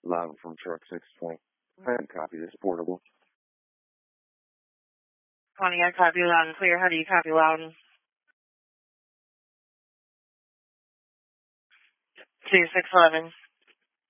Loud from truck 620. I have a copy this portable. Pontiac, copy loud and clear. How do you copy loud? 2611.